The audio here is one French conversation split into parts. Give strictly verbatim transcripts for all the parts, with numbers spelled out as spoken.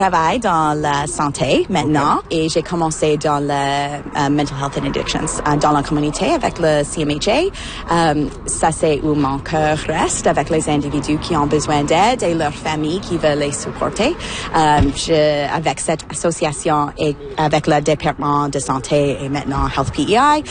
Je travaille dans la santé maintenant okay. et j'ai commencé dans le uh, mental health and addictions uh, dans la communauté avec le C M H A. Um, ça c'est où mon cœur reste avec les individus qui ont besoin d'aide et leurs familles qui veulent les supporter. Um, je, avec cette association et avec le département de santé et maintenant Health P E I,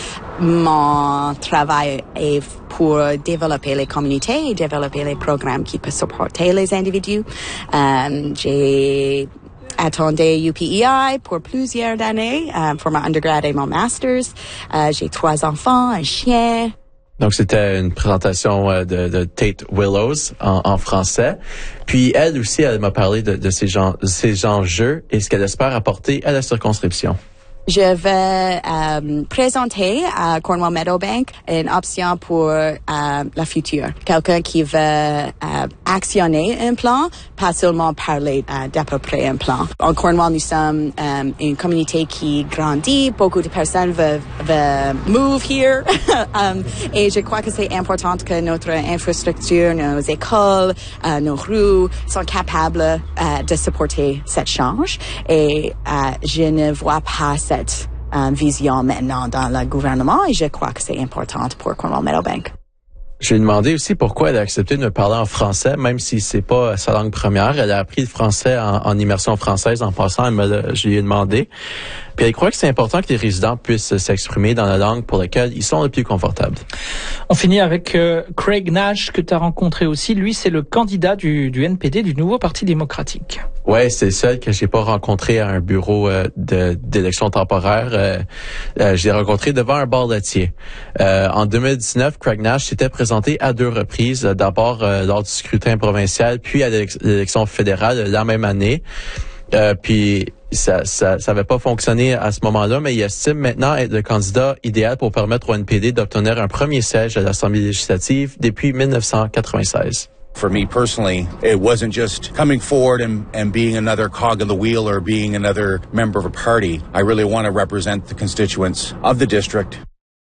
mon travail est pour développer les communautés et développer les programmes qui peuvent supporter les individus. Um, j'ai attendais U P E I pour plusieurs années euh, pour mon undergrad et mon master's. Euh, j'ai trois enfants, un chien. Donc, c'était une présentation de, de Tate Willows en, en français. Puis, elle aussi, elle m'a parlé de, de, ces, gens, de ces enjeux et ce qu'elle espère apporter à la circonscription. Je vais euh, présenter à Cornwall Meadowbank une option pour euh, la future. Quelqu'un qui veut euh, actionner un plan, pas seulement parler euh, d'à peu près un plan. En Cornwall, nous sommes euh, une communauté qui grandit. Beaucoup de personnes veulent, veulent move here. um, et je crois que c'est important que notre infrastructure, nos écoles, euh, nos rues sont capables euh, de supporter cette change. Et euh, je ne vois pas cette euh, vision maintenant dans le gouvernement et je crois que c'est important pour Cornwall Meadowbank. Je lui ai demandé aussi pourquoi elle a accepté de me parler en français, même si c'est pas sa langue première. Elle a appris le français en, en immersion française en passant. Elle me, je lui ai demandé. Puis elle croit que c'est important que les résidents puissent s'exprimer dans la langue pour laquelle ils sont le plus confortables. On finit avec euh, Craig Nash que tu as rencontré aussi. Lui, c'est le candidat du, du N P D, du nouveau Parti démocratique. Ouais, c'est le seul que j'ai pas rencontré à un bureau euh, de, d'élection temporaire. Euh, euh, je l'ai rencontré devant un bar laitier. Euh, en deux mille dix-neuf, Craig Nash s'était présenté à deux reprises. D'abord euh, lors du scrutin provincial, puis à l'élection fédérale la même année. Euh, puis ça, ça, ça avait pas fonctionné à ce moment-là, mais il estime maintenant être le candidat idéal pour permettre au N P D d'obtenir un premier siège à l'Assemblée législative depuis dix-neuf cent quatre-vingt-seize. For me personally, it wasn't just coming forward and, and being another cog in the wheel or being another member of a party. I really want to represent the constituents of the district.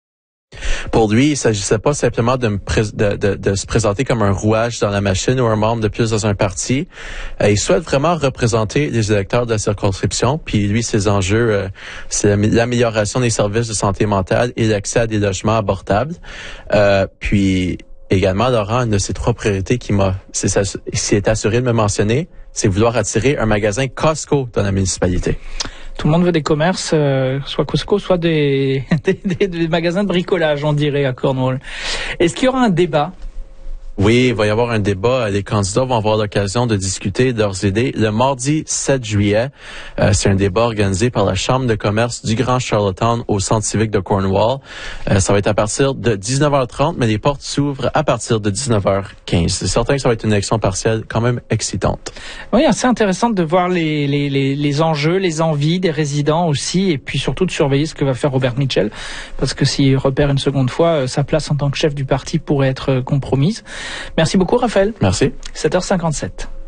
Pour lui, il s'agissait pas simplement de, me pré- de, de, de se présenter comme un rouage dans la machine ou un membre de plus dans un parti. Euh, il souhaite vraiment représenter les électeurs de la circonscription. Puis lui, ses enjeux, euh, c'est l'amélioration des services de santé mentale et l'accès à des logements abordables. Euh, puis également, Laurent, une de ses trois priorités qui m'a, c'est, s'est est assuré de me mentionner, c'est vouloir attirer un magasin Costco dans la municipalité. Tout le monde veut des commerces, euh, soit Costco, soit des, des, des, des magasins de bricolage, on dirait, à Cornwall. Est-ce qu'il y aura un débat? Oui, il va y avoir un débat. Les candidats vont avoir l'occasion de discuter de leurs idées le mardi sept juillet. Euh, c'est un débat organisé par la Chambre de commerce du Grand Charlottetown au Centre civique de Cornwall. Euh, ça va être à partir de dix-neuf heures trente, mais les portes s'ouvrent à partir de dix-neuf heures quinze. C'est certain que ça va être une élection partielle quand même excitante. Oui, c'est intéressant de voir les, les, les, les enjeux, les envies des résidents aussi, et puis surtout de surveiller ce que va faire Robert Mitchell, parce que s'il repère une seconde fois, sa place en tant que chef du parti pourrait être compromise. Merci beaucoup, Raphaël. Merci. sept heures cinquante-sept.